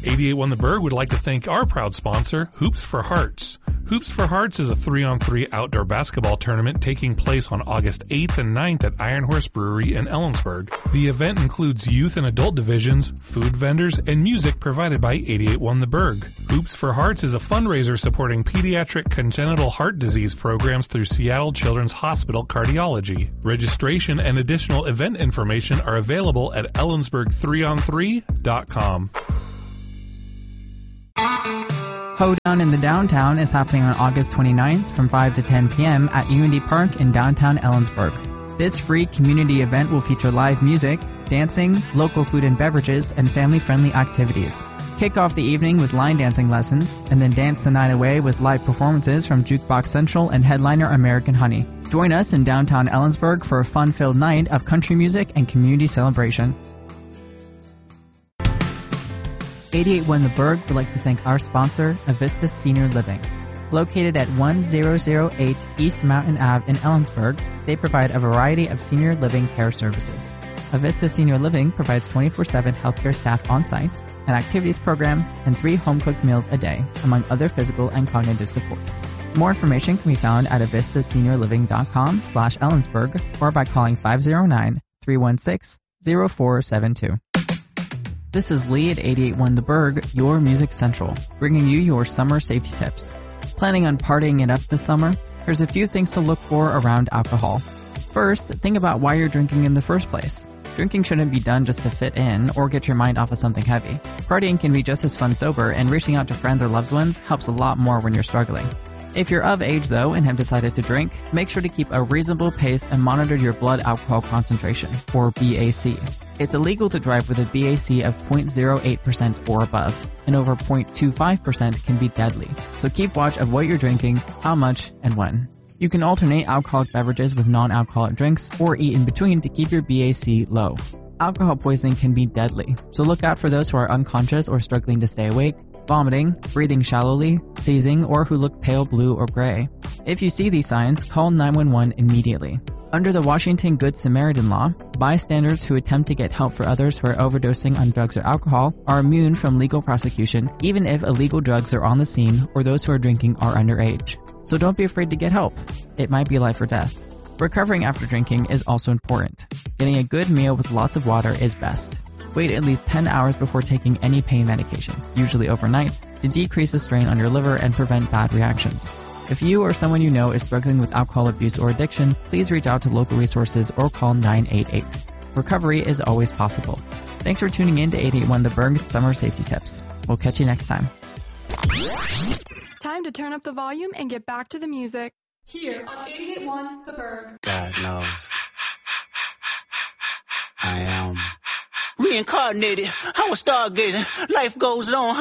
88.1 The Berg would like to thank our proud sponsor, Hoops for Hearts. Hoops for Hearts is a 3-on-3 outdoor basketball tournament taking place on August 8th and 9th at Iron Horse Brewery in Ellensburg. The event includes youth and adult divisions, food vendors, and music provided by 88.1 The Berg. Hoops for Hearts is a fundraiser supporting pediatric congenital heart disease programs through Seattle Children's Hospital Cardiology. Registration and additional event information are available at ellensburg3on3.com. Hoedown in the Downtown is happening on August 29th from 5 to 10 p.m. at UND Park in downtown Ellensburg. This free community event will feature live music, dancing, local food and beverages, and family-friendly activities. Kick off the evening with line dancing lessons, and then dance the night away with live performances from Jukebox Central and headliner American Honey. Join us in downtown Ellensburg for a fun-filled night of country music and community celebration. 88.1 The Berg would like to thank our sponsor, Avista Senior Living. Located at 1008 East Mountain Ave in Ellensburg, they provide a variety of senior living care services. Avista Senior Living provides 24/7 healthcare staff on-site, an activities program, and 3 home-cooked meals a day, among other physical and cognitive support. More information can be found at avistaseniorliving.com/Ellensburg or by calling 509-316-0472. This is Lee at 88.1 The Berg, your Music Central, bringing you your summer safety tips. Planning on partying it up this summer? There's a few things to look for around alcohol. First, think about why you're drinking in the first place. Drinking shouldn't be done just to fit in or get your mind off of something heavy. Partying can be just as fun sober, and reaching out to friends or loved ones helps a lot more when you're struggling. If you're of age, though, and have decided to drink, make sure to keep a reasonable pace and monitor your blood alcohol concentration, or BAC. It's illegal to drive with a BAC of 0.08% or above, and over 0.25% can be deadly. So keep watch of what you're drinking, how much, and when. You can alternate alcoholic beverages with non-alcoholic drinks or eat in between to keep your BAC low. Alcohol poisoning can be deadly, so look out for those who are unconscious or struggling to stay awake, vomiting, breathing shallowly, seizing, or who look pale blue or gray. If you see these signs, call 911 immediately. Under the Washington Good Samaritan Law, bystanders who attempt to get help for others who are overdosing on drugs or alcohol are immune from legal prosecution even if illegal drugs are on the scene or those who are drinking are underage. So don't be afraid to get help. It might be life or death. Recovering after drinking is also important. Getting a good meal with lots of water is best. Wait at least 10 hours before taking any pain medication, usually overnight, to decrease the strain on your liver and prevent bad reactions. If you or someone you know is struggling with alcohol abuse or addiction, please reach out to local resources or call 988. Recovery is always possible. Thanks for tuning in to 88.1 The Berg's Summer Safety Tips. We'll catch you next time. Time to turn up the volume and get back to the music. Here on 88.1 The Berg. God knows. I am reincarnated. I was stargazing. Life goes on.